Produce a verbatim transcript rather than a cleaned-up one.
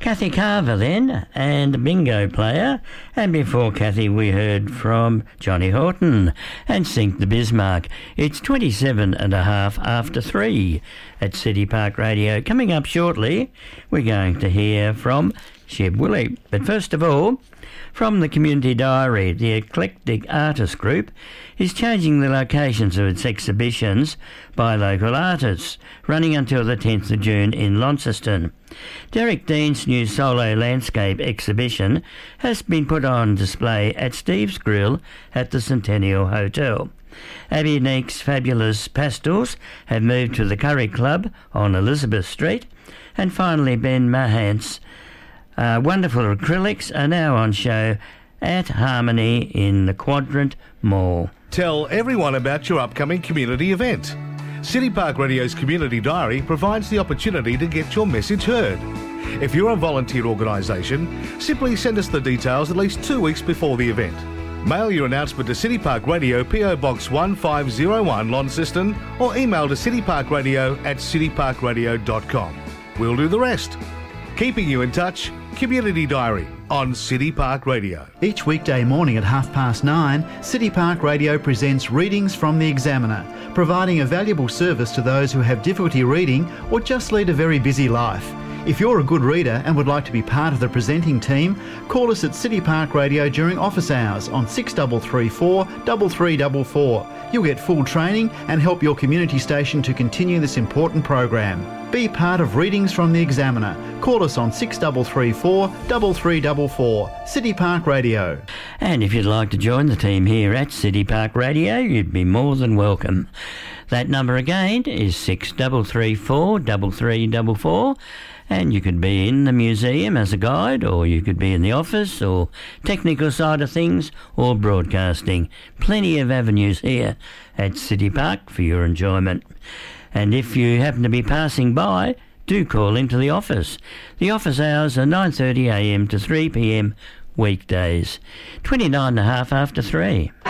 Kathy Carver then, and Bingo Player. And before Kathy, we heard from Johnny Horton and Sink the Bismarck. It's twenty-seven and a half after three at City Park Radio. Coming up shortly, we're going to hear from Sheb Willie. But first of all, from the Community Diary, the Eclectic Artist Group is changing the locations of its exhibitions by local artists, running until the tenth of June in Launceston. Derek Dean's new solo landscape exhibition has been put on display at Steve's Grill at the Centennial Hotel. Abby Neek's fabulous pastels have moved to the Curry Club on Elizabeth Street. And finally, Ben Mahant's Uh, wonderful acrylics are now on show at Harmony in the Quadrant Mall. Tell everyone about your upcoming community event. City Park Radio's Community Diary provides the opportunity to get your message heard. If you're a volunteer organisation, simply send us the details at least two weeks before the event. Mail your announcement to City Park Radio, P O Box one five zero one, Launceston, or email to cityparkradio at cityparkradio dot com. We'll do the rest. Keeping you in touch, Community Diary on City Park Radio. Each weekday morning at half past nine, City Park Radio presents Readings from the Examiner, providing a valuable service to those who have difficulty reading or just lead a very busy life. If you're a good reader and would like to be part of the presenting team, call us at City Park Radio during office hours on six three three four, three three four four. You'll get full training and help your community station to continue this important program. Be part of Readings from the Examiner. Call us on six three three four, three three four four. City Park Radio. And if you'd like to join the team here at City Park Radio, you'd be more than welcome. That number again is six three three four, three three four four. And you could be in the museum as a guide, or you could be in the office, or technical side of things, or broadcasting. Plenty of avenues here at City Park for your enjoyment. And if you happen to be passing by, do call into the office. The office hours are nine thirty a m to three p m weekdays. twenty-nine and a half after three.